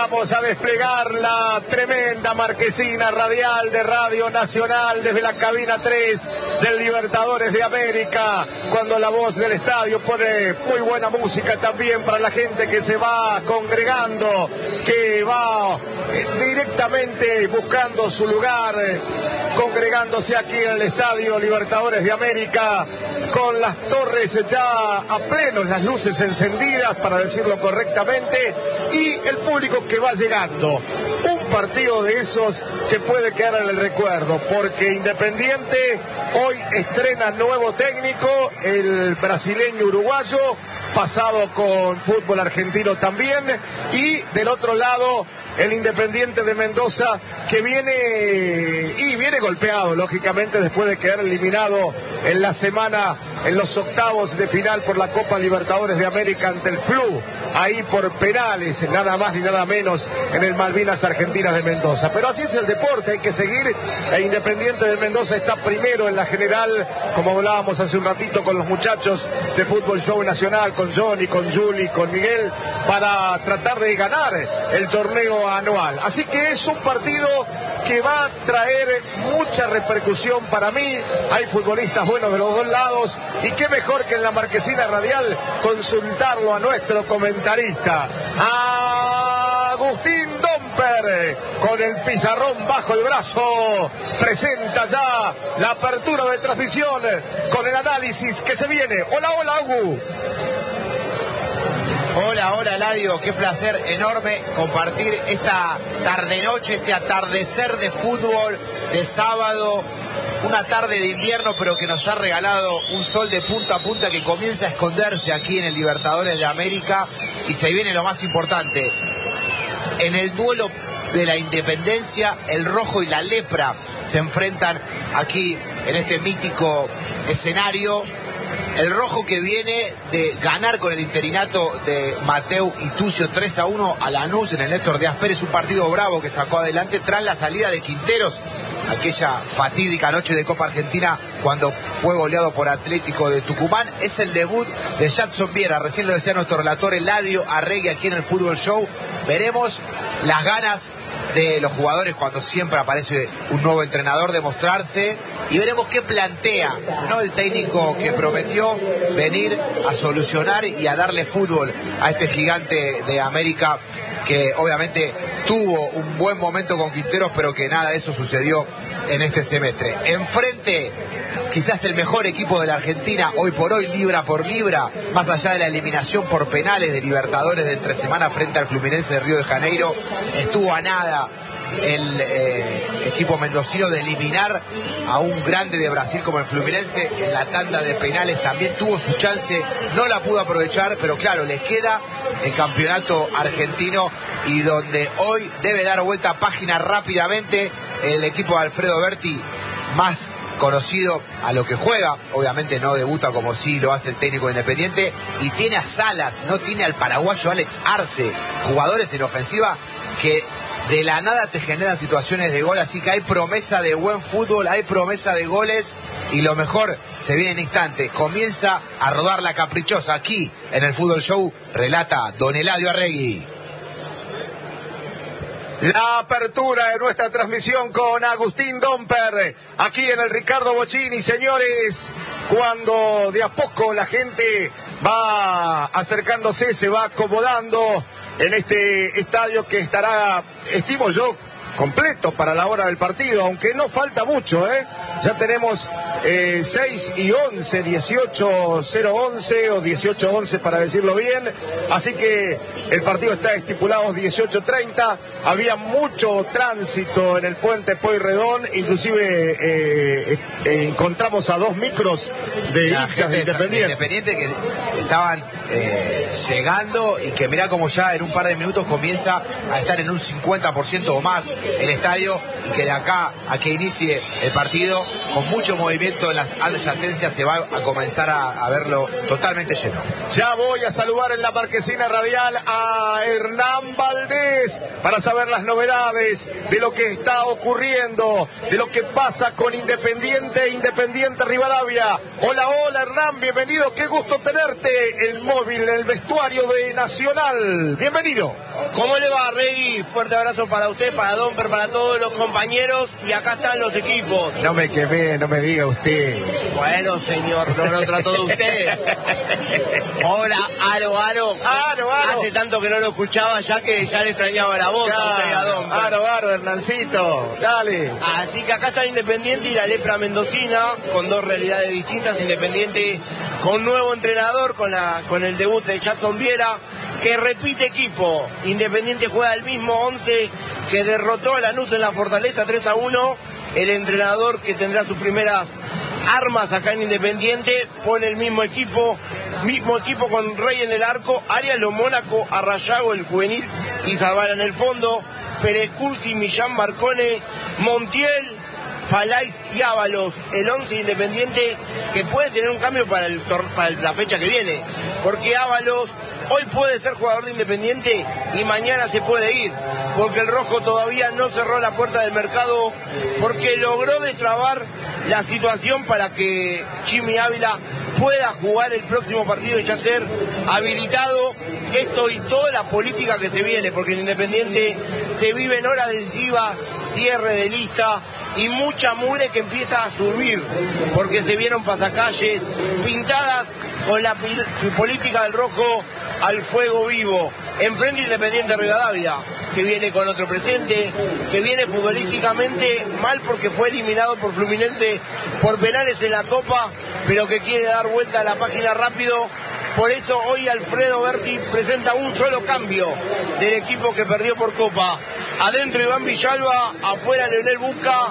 Vamos a desplegar la tremenda marquesina radial de Radio Nacional desde la cabina 3 del Libertadores de América, cuando la voz del estadio pone muy buena música también para la gente que se va congregando, que va directamente buscando su lugar, congregándose aquí en el estadio Libertadores de América, con las torres ya a pleno, las luces encendidas, para decirlo correctamente, y el público que va llegando. Un partido de esos que puede quedar en el recuerdo, porque Independiente hoy estrena nuevo técnico, el brasileño uruguayo, pasado con fútbol argentino también, y del otro lado el Independiente de Mendoza, que viene golpeado, lógicamente, después de quedar eliminado en la semana en los octavos de final por la Copa Libertadores de América ante el Flu, ahí por penales, nada más ni nada menos, en el Malvinas Argentinas de Mendoza. Pero así es el deporte, hay que seguir. El Independiente de Mendoza está primero en la general, como hablábamos hace un ratito con los muchachos de Fútbol Show Nacional, con Johnny, con Juli, con Miguel, para tratar de ganar el torneo anual. Así que es un partido que va a traer mucha repercusión para mí. Hay futbolistas buenos de los dos lados, y qué mejor que en la marquesina radial consultarlo a nuestro comentarista, Agustín Domper, con el pizarrón bajo el brazo, presenta ya la apertura de transmisión con el análisis que se viene. Hola, hola, Agu. Hola, Eladio, qué placer enorme compartir esta tarde-noche, este atardecer de fútbol de sábado, una tarde de invierno, pero que nos ha regalado un sol de punta a punta que comienza a esconderse aquí en el Libertadores de América, y se viene lo más importante. En el duelo de la Independencia, el rojo y la lepra se enfrentan aquí en este mítico escenario. El rojo, que viene de ganar con el interinato de Mateu y Tucio 3-1 a Lanús en el Néstor Díaz Pérez, un partido bravo que sacó adelante tras la salida de Quinteros, aquella fatídica noche de Copa Argentina cuando fue goleado por Atlético de Tucumán. Es el debut de Jadson Viera, recién lo decía nuestro relator Eladio Arregui aquí en el Fútbol Show. Veremos las ganas de los jugadores cuando siempre aparece un nuevo entrenador de mostrarse, y veremos qué plantea, ¿no?, el técnico que prometió venir a solucionar y a darle fútbol a este gigante de América, que obviamente tuvo un buen momento con Quinteros, pero que nada de eso sucedió en este semestre. Enfrente, quizás el mejor equipo de la Argentina hoy por hoy, libra por libra, más allá de la eliminación por penales de Libertadores de entre semana frente al Fluminense de Río de Janeiro. Estuvo a nada el equipo mendocino de eliminar a un grande de Brasil como el Fluminense en la tanda de penales. También tuvo su chance, no la pudo aprovechar, pero claro, les queda el campeonato argentino, y donde hoy debe dar vuelta a página rápidamente el equipo de Alfredo Berti, más conocido a lo que juega. Obviamente no debuta como sí lo hace el técnico Independiente, y tiene a Salas, no tiene al paraguayo Alex Arce, jugadores en ofensiva que de la nada te generan situaciones de gol. Así que hay promesa de buen fútbol, hay promesa de goles, y lo mejor se viene en instante. Comienza a rodar la caprichosa aquí en el Fútbol Show, relata don Eladio Arregui. La apertura de nuestra transmisión con Agustín Domper, aquí en el Ricardo Bocchini, señores, cuando de a poco la gente va acercándose, se va acomodando en este estadio que estará, estimo yo, completo para la hora del partido, aunque no falta mucho, ya tenemos 6 y 11, 18:011 o 18:11 para decirlo bien, así que el partido está estipulado 18:30, había mucho tránsito en el puente Pueyrredón, inclusive encontramos a 2 micros de hinchas de Independiente que estaban llegando, y que mirá como ya en un par de minutos comienza a estar en un 50% o más el estadio y que de acá a que inicie el partido, con mucho movimiento en las adyacencias, se va a comenzar a verlo totalmente lleno. Ya voy a saludar en la marquesina radial a Hernán Valdés para saber las novedades de lo que está ocurriendo, de lo que pasa con Independiente Rivadavia. Hola, hola Hernán, bienvenido, qué gusto tenerte, el móvil, el vestuario de Nacional, bienvenido. ¿Cómo le va, Rey? Fuerte abrazo para usted, para Domper, para todos los compañeros, y acá están los equipos. No me quemé, no me diga usted. Bueno, señor, no lo trató de usted. Hola, Aro. Hace tanto que no lo escuchaba ya que ya le extrañaba la voz a usted y a Domper. Aro, Hernancito, dale. Así que acá está Independiente y la lepra mendocina, con dos realidades distintas. Independiente con nuevo entrenador, con el debut de Jackson Viera, que repite equipo. Independiente juega el mismo 11 que derrotó a Lanús en la Fortaleza 3-1. El entrenador que tendrá sus primeras armas acá en Independiente pone el mismo equipo con Rey en el arco, Arias Lo Mónaco, Arrayago el juvenil y Zavala en el fondo, Pérez Cursi, Millán, Marcone, Montiel, Falais y Ábalos, el 11 Independiente, que puede tener un cambio para la fecha que viene, porque Ábalos hoy puede ser jugador de Independiente y mañana se puede ir, porque el rojo todavía no cerró la puerta del mercado, porque logró destrabar la situación para que Jimmy Ávila pueda jugar el próximo partido y ya ser habilitado. Esto y toda la política que se viene, porque en Independiente se vive en horas decisivas, cierre de lista y mucha mugre que empieza a subir, porque se vieron pasacalles pintadas con la política del rojo al fuego vivo. Enfrente Independiente Rivadavia, que viene con otro presente, que viene futbolísticamente mal porque fue eliminado por Fluminense por penales en la Copa, pero que quiere dar vuelta a la página rápido. Por eso hoy Alfredo Berti presenta un solo cambio del equipo que perdió por Copa. Adentro Iván Villalba, afuera Leonel Busca,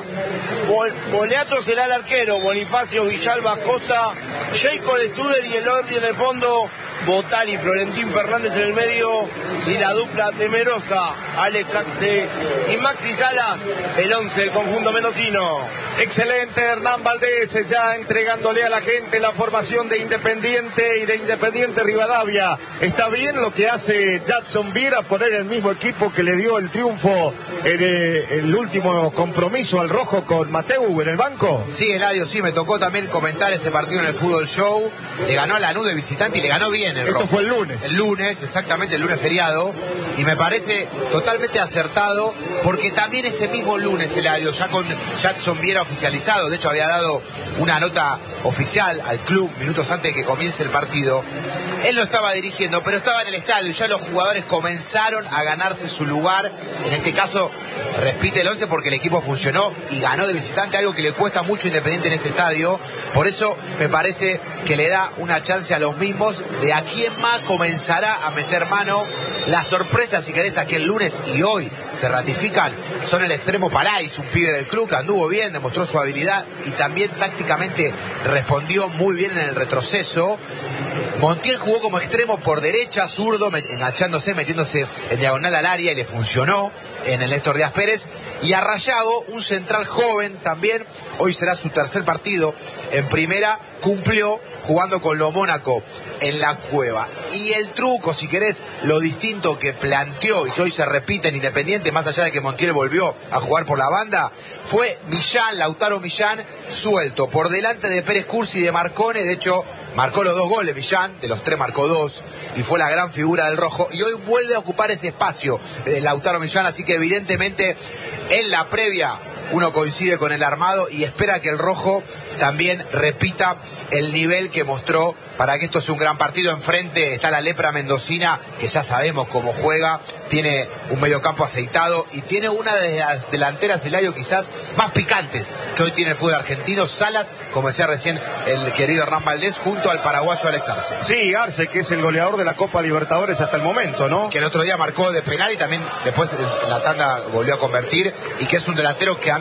Boleato será el arquero, Bonifacio, Villalba, Costa, Jacob de Studer y el Ordi en el fondo, Botali, Florentín Fernández en el medio y la dupla temerosa, Alex Axe y Maxi Salas, el 11 del conjunto mendocino. Excelente Hernán Valdés, ya entregándole a la gente la formación de Independiente y de Independiente Rivadavia. ¿Está bien lo que hace Jackson Viera, poner el mismo equipo que le dio el triunfo en el último compromiso al rojo con Mateu en el banco? Sí, Eladio, sí, me tocó también comentar ese partido en el Fútbol Show. Le ganó a Lanús de visitante y le ganó bien el rojo. Esto fue el lunes. El lunes, exactamente, el lunes feriado. Y me parece totalmente acertado, porque también ese mismo lunes, Eladio, ya con Jackson Viera oficializado, de hecho había dado una nota oficial al club minutos antes de que comience el partido. Él no estaba dirigiendo, pero estaba en el estadio y ya los jugadores comenzaron a ganarse su lugar. En este caso, repite el 11 porque el equipo funcionó y ganó de visitante, algo que le cuesta mucho a Independiente en ese estadio. Por eso me parece que le da una chance a los mismos. De a quién más comenzará a meter mano. La sorpresa, si querés, a que el lunes y hoy se ratifican, son el extremo Palais, un pibe del club que anduvo bien, demostró su habilidad y también tácticamente respondió muy bien en el retroceso. Montiel jugó como extremo por derecha, zurdo, enganchándose, metiéndose en diagonal al área y le funcionó en el Néstor Díaz Pérez. Y Arrayago, un central joven también, hoy será su tercer partido en primera, cumplió jugando con Lo Mónaco en la Cueva. Y el truco, si querés, lo distinto que planteó y que hoy se repite en Independiente, más allá de que Montiel volvió a jugar por la banda, fue Millán, Lautaro Millán, suelto por delante de Pérez Cursi y de Marcone. De hecho, marcó los 2 goles Millán, de los 3 marcó 2 y fue la gran figura del rojo. Y hoy vuelve a ocupar ese espacio Lautaro Millán, así que evidentemente en la previa uno coincide con el armado y espera que el rojo también repita el nivel que mostró para que esto sea un gran partido. Enfrente está la lepra mendocina, que ya sabemos cómo juega, tiene un mediocampo aceitado y tiene una de las delanteras, Eladio, quizás más picantes que hoy tiene el fútbol argentino. Salas, como decía recién el querido Hernán Valdés, junto al paraguayo Alex Arce. Sí, Arce, que es el goleador de la Copa Libertadores hasta el momento, ¿no? Que el otro día marcó de penal y también después en la tanda volvió a convertir, y que es un delantero que a mí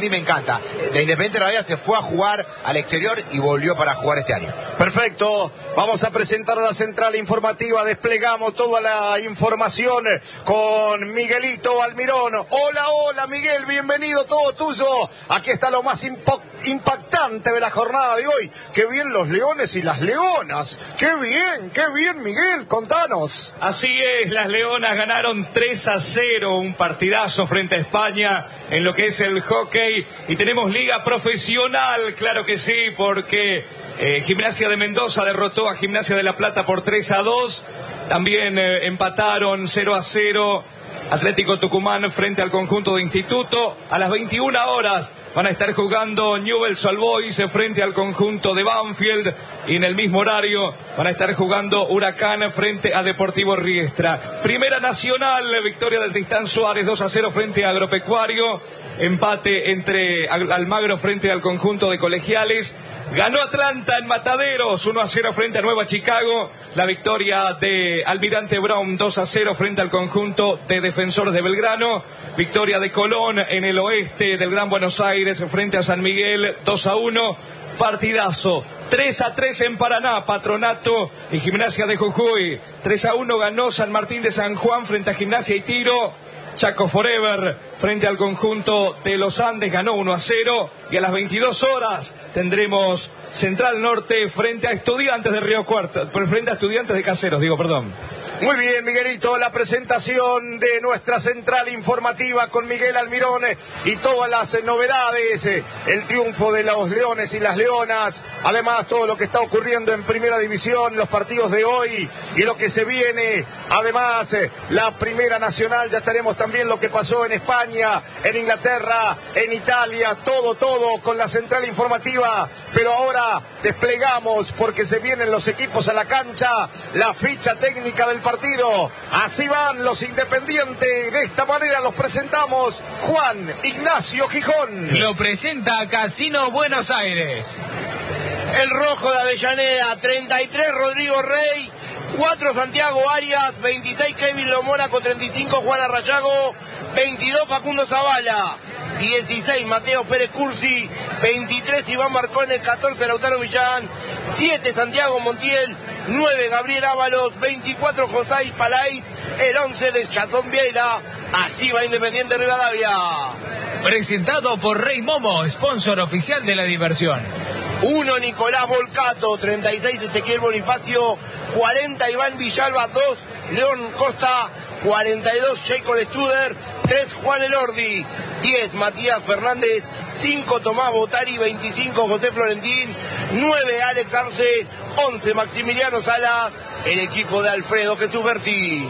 mí me encanta. La Independiente Rivadavia se fue a jugar al exterior y volvió para jugar este año. Perfecto, vamos a presentar a la central informativa, desplegamos toda la información con Miguelito Almirón. Hola Miguel, bienvenido, todo tuyo. Aquí está lo más impactante de la jornada de hoy. Qué bien los leones y las leonas. Qué bien Miguel, contanos. Así es, las leonas ganaron 3-0, un partidazo frente a España en lo que es el hockey. Y tenemos liga profesional, claro que sí, porque Gimnasia de Mendoza derrotó a Gimnasia de La Plata por 3-2. También empataron 0-0 Atlético Tucumán frente al conjunto de Instituto. A las 21 horas van a estar jugando Newell's Old Boys frente al conjunto de Banfield. Y en el mismo horario van a estar jugando Huracán frente a Deportivo Riestra. Primera Nacional, victoria del Tristán Suárez 2-0 frente a Agropecuario. Empate entre Almagro frente al conjunto de Colegiales. Ganó Atlanta en Mataderos 1-0 frente a Nueva Chicago. La victoria de Almirante Brown 2-0 frente al conjunto de Defensores de Belgrano. Victoria de Colón en el oeste del Gran Buenos Aires frente a San Miguel 2-1. Partidazo. 3-3 en Paraná, Patronato y Gimnasia de Jujuy. 3-1 ganó San Martín de San Juan frente a Gimnasia y Tiro. Chaco Forever frente al conjunto de los Andes ganó 1-0. Y a las 22 horas tendremos Central Norte frente a Estudiantes de Río Cuarto, frente a Estudiantes de Caseros, Muy bien, Miguelito, la presentación de nuestra central informativa con Miguel Almirón y todas las novedades, el triunfo de los leones y las leonas, además todo lo que está ocurriendo en Primera División, los partidos de hoy y lo que se viene, además la Primera Nacional, ya estaremos también lo que pasó en España, en Inglaterra, en Italia, todo con la central informativa, pero ahora desplegamos porque se vienen los equipos a la cancha, la ficha técnica del partido. Así van los Independientes, de esta manera los presentamos. Juan Ignacio Gijón. Lo presenta Casino Buenos Aires. El rojo de Avellaneda, 33 Rodrigo Rey, 4 Santiago Arias, 26 Kevin Lomora con 35 Juan Arrayago, 22 Facundo Zavala, 16 Mateo Pérez Cursi, 23 Iván Marcone, 14 Lautaro Millán, 7 Santiago Montiel, 9 Gabriel Ábalos, 24 José Palais, el 11 de Chazón Vieira. Así va Independiente Rivadavia. Presentado por Rey Momo, sponsor oficial de la diversión. 1 Nicolás Volcato, 36 Ezequiel Bonifacio, 40 Iván Villalba, 2 León Costa, 42 Jacob Studer, 3 Juan Elordi, 10 Matías Fernández, 5 Tomás Botari, 25 José Florentín, 9 Alex Arce, 11 Maximiliano Salas, el equipo de Alfredo Jesús Berti.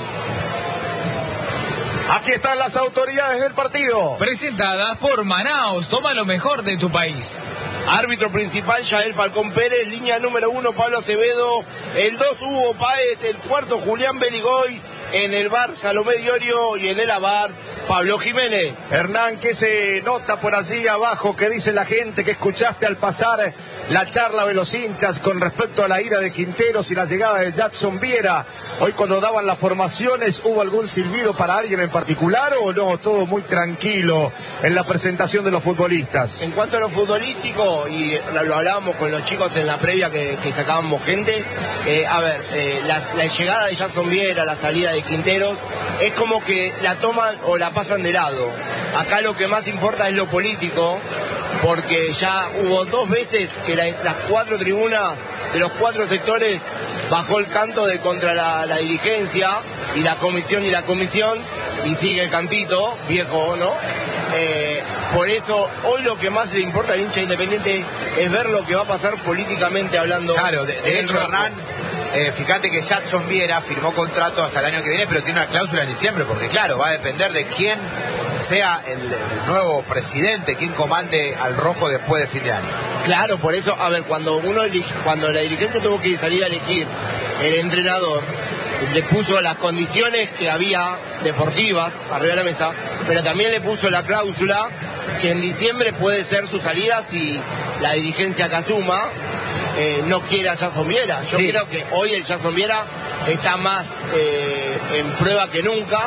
Aquí están las autoridades del partido. Presentadas por Manaos, toma lo mejor de tu país. Árbitro principal, Yael Falcón Pérez. Línea número 1, Pablo Acevedo. El 2, Hugo Páez. El 4, Julián Beligoy. En el bar, Salomé Diorio. Y en el abar, Pablo Jiménez. Hernán, ¿qué se nota por allí abajo? ¿Qué dice la gente que escuchaste al pasar la charla de los hinchas con respecto a la ida de Quinteros y la llegada de Jackson Viera? Hoy cuando daban las formaciones, ¿hubo algún silbido para alguien en particular o no? Todo muy tranquilo en la presentación de los futbolistas. En cuanto a lo futbolístico, y lo hablábamos con los chicos en la previa que sacábamos gente, la llegada de Jackson Viera, la salida de Quinteros, es como que la toman o la pasan de lado. Acá lo que más importa es lo político, porque ya hubo 2 veces que las 4 tribunas de los 4 sectores bajó el canto de contra la dirigencia y la comisión y sigue el cantito viejo, ¿no? Por eso hoy lo que más le importa al hincha Independiente es ver lo que va a pasar políticamente hablando. Claro, de hecho, Hernán, fíjate que Jackson Viera firmó contrato hasta el año que viene, pero tiene una cláusula en diciembre, porque claro, va a depender de quién sea el nuevo presidente, quién comande al rojo después de fin de año. Claro, por eso, cuando la dirigencia tuvo que salir a elegir el entrenador, le puso las condiciones que había deportivas arriba de la mesa, pero también le puso la cláusula que en diciembre puede ser su salida si la dirigencia que asuma no quiere a Jackson Viera. Yo creo que hoy el Jackson Viera está más en prueba que nunca,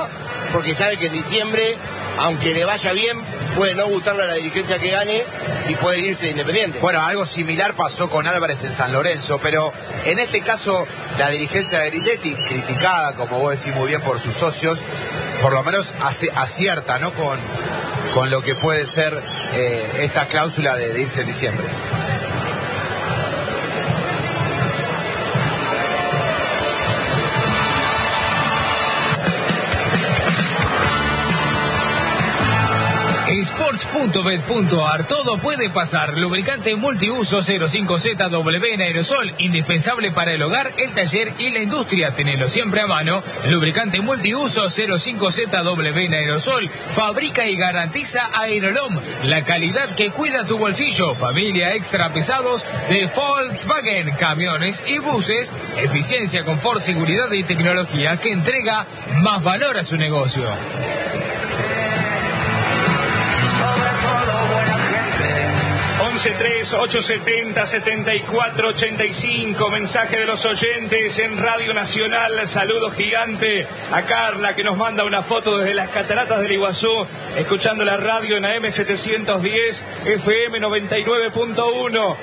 porque sabe que en diciembre, aunque le vaya bien, puede no gustarle a la dirigencia que gane y puede irse Independiente. Bueno, algo similar pasó con Álvarez en San Lorenzo, pero en este caso la dirigencia de Grilletty, criticada, como vos decís muy bien, por sus socios, por lo menos acierta, ¿no?, con lo que puede ser esta cláusula de irse en diciembre. Sports.bet.ar, todo puede pasar. Lubricante multiuso 05ZW en aerosol, indispensable para el hogar, el taller y la industria. Tenelo siempre a mano. Lubricante multiuso 05ZW en aerosol, fabrica y garantiza Aerolom, la calidad que cuida tu bolsillo. Familia extra pesados de Volkswagen, camiones y buses, eficiencia, confort, seguridad y tecnología que entrega más valor a su negocio. 11-3-870-7485, mensaje de los oyentes en Radio Nacional. Saludo gigante a Carla, que nos manda una foto desde las cataratas del Iguazú, escuchando la radio en AM 710, FM 99.1,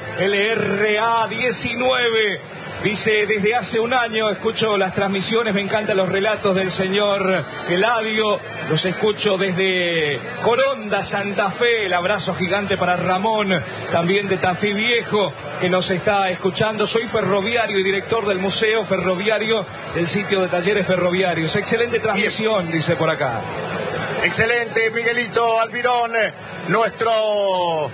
LRA 19. Dice, desde hace un año escucho las transmisiones, me encantan los relatos del señor Eladio, los escucho desde Coronda, Santa Fe. El abrazo gigante para Ramón, también de Tafí Viejo, que nos está escuchando. Soy ferroviario y director del Museo Ferroviario del sitio de Talleres Ferroviarios. Excelente transmisión, dice por acá. Excelente, Miguelito Almirón, nuestro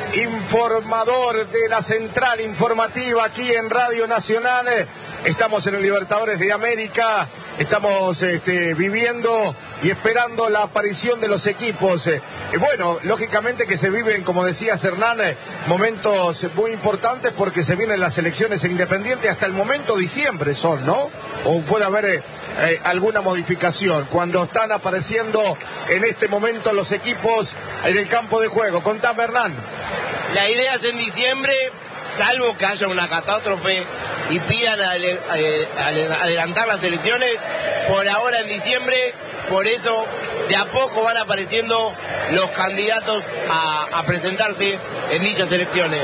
informador de la central informativa aquí en Radio Nacional. Estamos en el Libertadores de América, estamos viviendo y esperando la aparición de los equipos. Bueno, lógicamente que se viven, como decías Hernán, momentos muy importantes porque se vienen las elecciones en Independiente. Hasta el momento diciembre son, ¿no? O puede haber alguna modificación cuando están apareciendo en este momento los equipos en el campo de juego. Contame, Hernán. La idea es en diciembre, salvo que haya una catástrofe y pidan adelantar las elecciones, por ahora en diciembre. Por eso de a poco van apareciendo los candidatos a presentarse en dichas elecciones.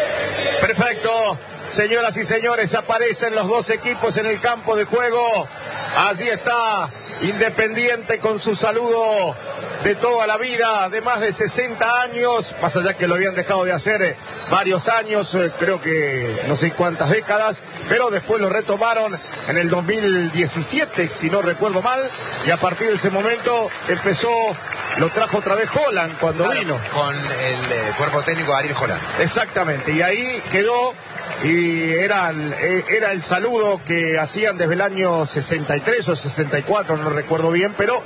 Perfecto, señoras y señores, aparecen los dos equipos en el campo de juego. Allí está Independiente con su saludo de toda la vida, de más de 60 años, más allá que lo habían dejado de hacer varios años, creo que no sé cuántas décadas, pero después lo retomaron en el 2017, si no recuerdo mal, y a partir de ese momento lo trajo otra vez Holland cuando vino. Con el cuerpo técnico de Ariel Holland. Exactamente, y ahí quedó. Y era el saludo que hacían desde el año 63 o 64, no recuerdo bien, pero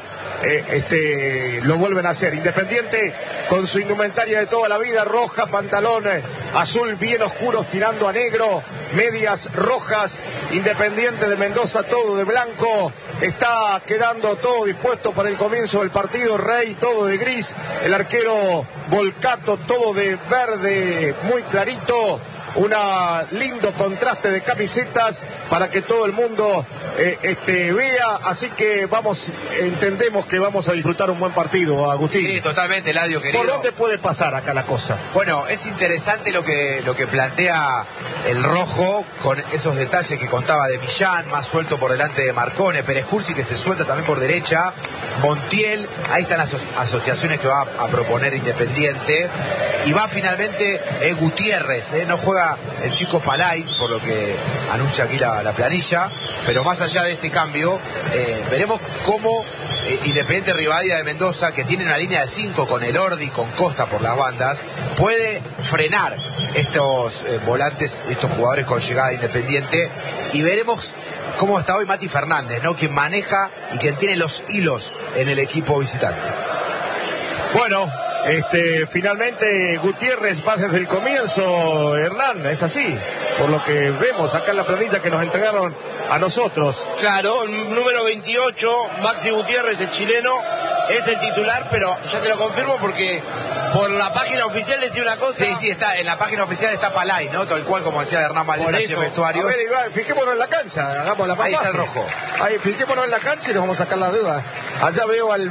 lo vuelven a hacer. Independiente con su indumentaria de toda la vida, roja, pantalón azul bien oscuros tirando a negro, medias rojas. Independiente de Mendoza todo de blanco, está quedando todo dispuesto para el comienzo del partido. Rey todo de gris, el arquero Volcato todo de verde muy clarito. Un lindo contraste de camisetas para que todo el mundo vea, así que entendemos que vamos a disfrutar un buen partido, Agustín. Sí, totalmente, Eladio, querido. ¿Por dónde puede pasar acá la cosa? Bueno, es interesante lo que plantea el rojo, con esos detalles que contaba de Millán, más suelto por delante de Marcone, Pérez Cursi, que se suelta también por derecha, Montiel, ahí están las asociaciones que va a proponer Independiente, y va finalmente Gutiérrez, no juega el chico Palais, por lo que anuncia aquí la planilla, pero más allá de este cambio, veremos cómo Independiente Rivadavia de Mendoza, que tiene una línea de 5 con Elordi, con Costa por las bandas, puede frenar estos volantes, estos jugadores con llegada de Independiente, y veremos cómo está hoy Mati Fernández, ¿no?, quien maneja y quien tiene los hilos en el equipo visitante. Bueno, finalmente Gutiérrez va desde el comienzo, Hernán, es así, por lo que vemos acá en la planilla que nos entregaron a nosotros. Claro, el número 28, Maxi Gutiérrez, el chileno, es el titular, pero ya te lo confirmo porque por la página oficial decía una cosa. Sí, está en la página oficial está Palay, ¿no? Tal cual como decía Hernán Valdés allí en vestuarios. A ver, Iván, fijémonos en la cancha, hagamos la más Ahí está el fácil. rojo. Ahí, fijémonos en la cancha y nos vamos a sacar la duda. Allá veo al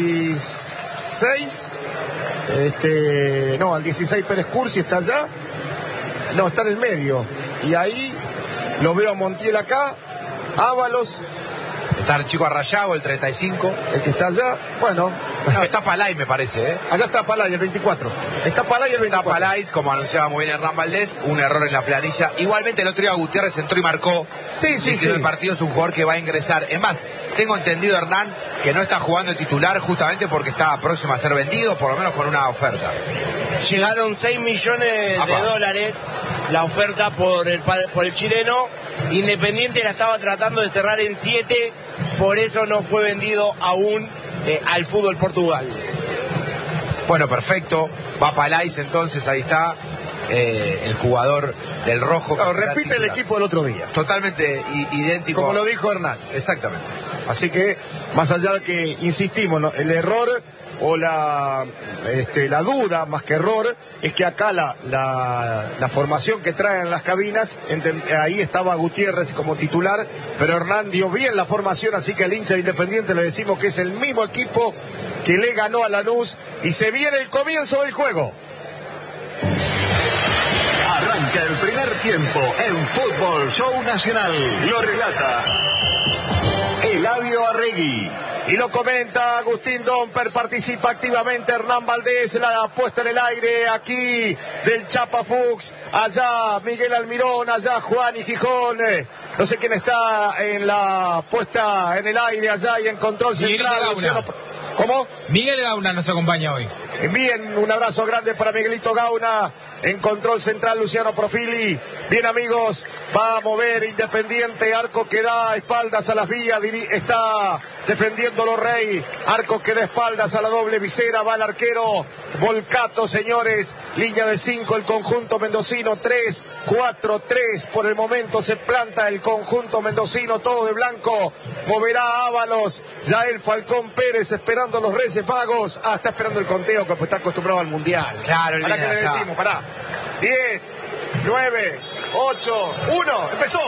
26, al 16 Pérez Cursi está allá. No, está en el medio. Y ahí lo veo a Montiel acá, Ábalos. Está el chico Arrayado, el 35. El que está allá, bueno. No, está Palay, me parece, ¿eh? Allá está Palay, el 24. Está Palay, el 24. Está Palay, como anunciaba muy bien Hernán Valdés, un error en la planilla. Igualmente el otro día Gutiérrez entró y marcó. Sí. El partido es un jugador que va a ingresar. Es más, tengo entendido, Hernán, que no está jugando de titular justamente porque está próximo a ser vendido, por lo menos con una oferta. Llegaron 6 millones de dólares la oferta por el chileno. Independiente la estaba tratando de cerrar en 7, por eso no fue vendido aún al fútbol Portugal. Bueno, perfecto. Va Palais entonces, ahí está el jugador del rojo. No, repite el equipo del otro día. Totalmente idéntico. Como lo dijo Hernán. Exactamente. Así que, más allá de que, insistimos, ¿no? El error o la duda, más que error, es que acá la formación que traen en las cabinas, ahí estaba Gutiérrez como titular, pero Hernán dio bien la formación, así que al hincha de Independiente le decimos que es el mismo equipo que le ganó a Lanús y se viene el comienzo del juego. Arranca el primer tiempo en Fútbol Show Nacional. Lo relata Eladio Arregui. Y lo comenta Agustín Domper, participa activamente Hernán Valdés, la puesta en el aire aquí del Chapa Fuchs, allá Miguel Almirón, allá Juan y Gijón, no sé quién está en la puesta en el aire allá y en control central. ¿Cómo? Miguel Gauna nos acompaña hoy. Bien, un abrazo grande para Miguelito Gauna, en control central Luciano Profili. Bien, amigos, va a mover Independiente, arco que da espaldas a las vías, está defendiendo los Rey, arco que da espaldas a la doble visera, va el arquero Volcato, señores, línea de 5 el conjunto mendocino, 3-4-3, por el momento se planta el conjunto mendocino, todo de blanco, moverá Ábalos, ya el Falcón Pérez esperando los Reyes Magos, está esperando el conteo, que pues está acostumbrado al Mundial. Claro, ¿Para qué le decimos? Pará. 10, 9, 8, 1, empezó.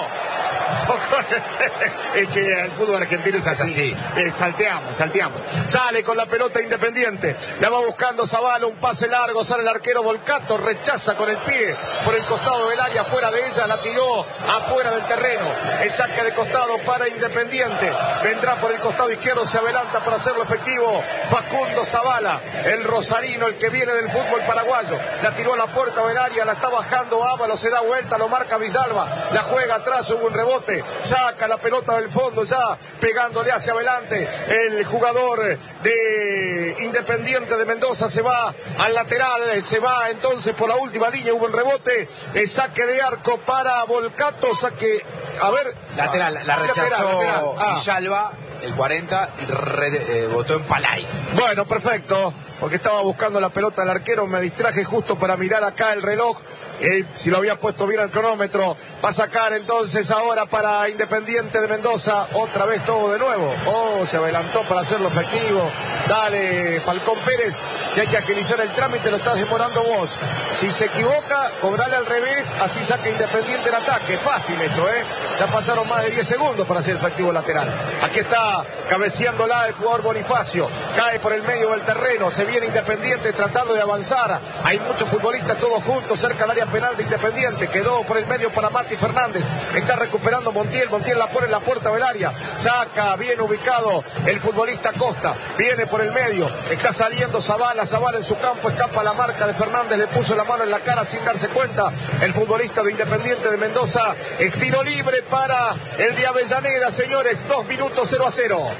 Es que el fútbol argentino es así. Salteamos. Sale con la pelota Independiente. La va buscando Zavala, un pase largo, sale el arquero Volcato, rechaza con el pie por el costado del área, fuera de ella, la tiró afuera del terreno. El saque de costado para Independiente. Vendrá por el costado izquierdo, se adelanta para hacerlo efectivo Facundo Zavala, el rosarino, el que viene del fútbol paraguayo. La tiró a la puerta del área, la está bajando Ábalos, se da vuelta, lo marca Villalba, la juega atrás, hubo un rebote, saca la pelota del fondo ya, pegándole hacia adelante. El jugador de Independiente de Mendoza se va al lateral, se va entonces por la última línea, hubo un rebote, el saque de arco para Volcato, saque, a ver. Lateral, la rechazó Villalba, el 40, y votó en Palais. Bueno, perfecto, porque estaba buscando la pelota el arquero, me distraje justo para mirar acá el reloj, si lo había puesto bien el cronómetro, va a sacar entonces ahora para Independiente de Mendoza, otra vez todo de nuevo, se adelantó para hacerlo efectivo, dale Falcón Pérez, que hay que agilizar el trámite, lo estás demorando vos, si se equivoca, cobrale al revés, así saca Independiente el ataque, fácil esto, ya pasaron más de 10 segundos para hacer efectivo el lateral, aquí está cabeceándola el jugador Bonifacio, cae por el medio del terreno, se viene Independiente tratando de avanzar, hay muchos futbolistas todos juntos cerca del área penal de Independiente, quedó por el medio para Mati Fernández, está recuperando Montiel la pone en la puerta del área, saca bien ubicado el futbolista Costa, viene por el medio, está saliendo Zavala en su campo, escapa la marca de Fernández, le puso la mano en la cara sin darse cuenta, el futbolista de Independiente de Mendoza, es tiro libre para el de Avellaneda, señores, 2 minutos 0-0.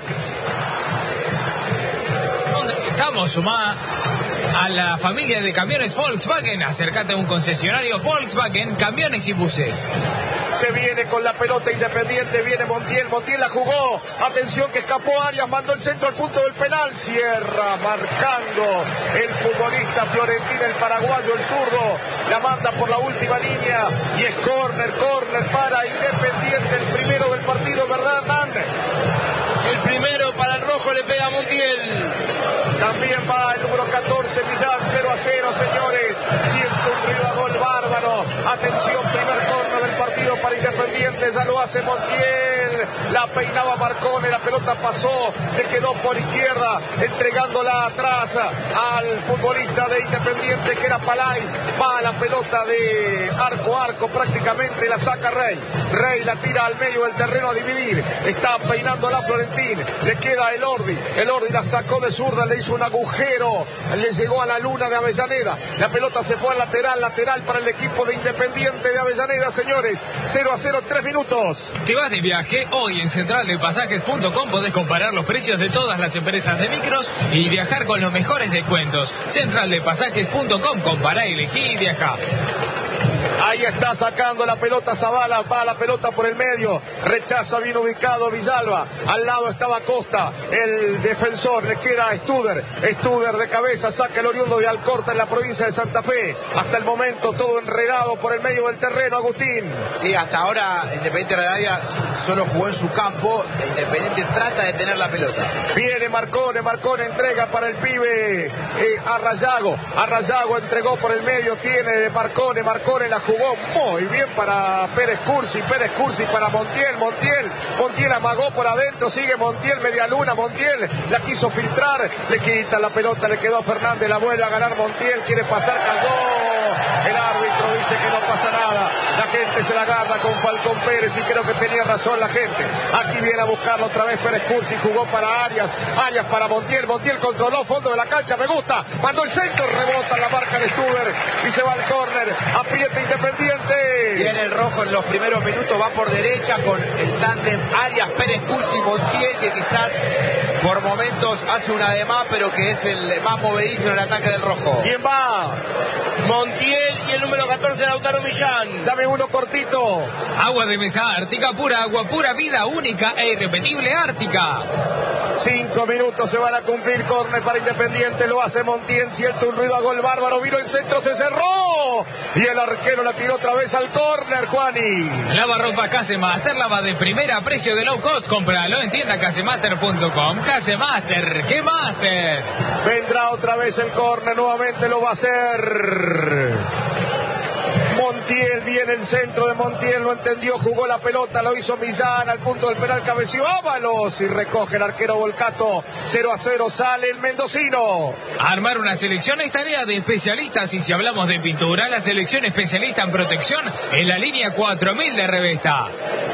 Estamos sumada a la familia de camiones Volkswagen. Acércate a un concesionario Volkswagen, camiones y buses. Se viene con la pelota Independiente, viene Montiel la jugó, atención que escapó Arias, mandó el centro al punto del penal, cierra marcando el futbolista Florentín, el paraguayo, el zurdo, la manda por la última línea y es córner para Independiente, el primero del partido, ¿verdad, Hernán? El primero para el rojo, le pega a Montiel. También va el número 14, Millán, 0, señores. Siento un ruido a gol bárbaro. Atención, primer córner del partido para Independiente. Ya lo hace Montiel. La peinaba Marcone, la pelota pasó, le quedó por izquierda, entregándola atrás al futbolista de Independiente que era Palais. Va la pelota de arco a arco, prácticamente la saca Rey. Rey la tira al medio del terreno a dividir. Está peinando la Florentín. Le queda Elordi. Elordi la sacó de zurda, le hizo un agujero. Le llegó a la luna de Avellaneda. La pelota se fue al lateral para el equipo de Independiente de Avellaneda, señores. 0-0, 3 minutos. ¿Te vas de viaje? Hoy en centraldepasajes.com podés comparar los precios de todas las empresas de micros y viajar con los mejores descuentos. Centraldepasajes.com, compará, elegí y viajá. Ahí está sacando la pelota Zavala, va la pelota por el medio, rechaza bien ubicado Villalba, al lado estaba Costa, el defensor, le queda Studer de cabeza, saca el oriundo de Alcorta en la provincia de Santa Fe. Hasta el momento todo enredado por el medio del terreno, Agustín. Sí, hasta ahora Independiente Rivadavia solo jugó en su campo, e Independiente trata de tener la pelota. Viene Marcone entrega para el pibe Arrayago entregó por el medio, tiene de Marcone la jugó muy bien para Pérez Cursi para Montiel amagó por adentro, sigue Montiel, media luna, Montiel la quiso filtrar, le quita la pelota, le quedó a Fernández, la vuelve a ganar Montiel, quiere pasar, cayó, el árbitro dice que no pasa nada, la gente se la agarra con Falcón Pérez y creo que tenía razón la gente. Aquí viene a buscarlo otra vez Pérez Cursi, jugó para Arias para Montiel controló fondo de la cancha, me gusta, mandó el centro, rebota la marca de Studer y se va al córner, aprieta Independiente. Viene el rojo en los primeros minutos, va por derecha con el tándem Arias, Pérez Cursi, Montiel, que quizás por momentos hace una de más, pero que es el más movedizo en el ataque del rojo. ¿Quién va? Montiel y el número 14, Lautaro Millán. Dame uno cortito. Agua de mesa Ártica, pura agua, pura vida, única e irrepetible Ártica. 5 minutos se van a cumplir, córner para Independiente, lo hace Montiel, siente un ruido a gol bárbaro, vino el centro, se cerró y el arquero la tiró otra vez al córner, Juani. Lava ropa Casemaster, lava de primera a precio de low cost, cómpralo en tienda casemaster.com. Casemaster, ¿qué master? Vendrá otra vez el córner, nuevamente lo va a hacer Montiel, viene el centro de Montiel, lo entendió, jugó la pelota, lo hizo Millán, al punto del penal cabeció Ábalos y recoge el arquero Volcato. 0-0, sale el mendocino. Armar una selección es tarea de especialistas y si hablamos de pintura, la selección especialista en protección en la línea 4000 de Revesta.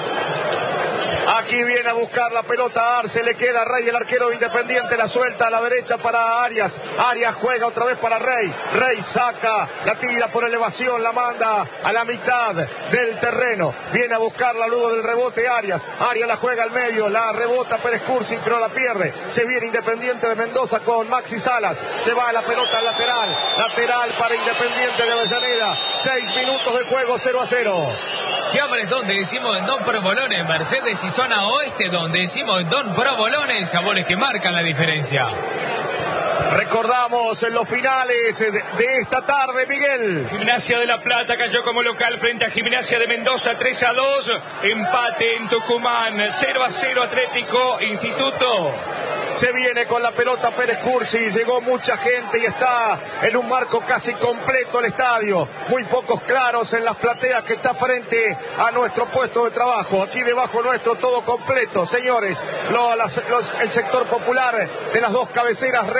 Aquí viene a buscar la pelota Arce, le queda a Rey, el arquero Independiente, la suelta a la derecha para Arias. Arias juega otra vez para Rey. Rey saca, la tira por elevación, la manda a la mitad del terreno. Viene a buscarla luego del rebote Arias. Arias la juega al medio, la rebota Pérez Cursi, pero la pierde. Se viene Independiente de Mendoza con Maxi Salas. Se va a la pelota al lateral para Independiente de Avellaneda. 6 minutos de juego, 0-0. Fiambres donde decimos en Don Provolones, Mercedes y zona oeste donde decimos en Don Provolones, sabores que marcan la diferencia. Recordamos en los finales de esta tarde, Miguel. Gimnasia de La Plata cayó como local frente a Gimnasia de Mendoza 3-2. Empate en Tucumán 0-0 Atlético Instituto. Se viene con la pelota Pérez Cursi, llegó mucha gente y está en un marco casi completo el estadio. Muy pocos claros en las plateas que está frente a nuestro puesto de trabajo. Aquí debajo nuestro todo completo, señores. El sector popular de las dos cabeceras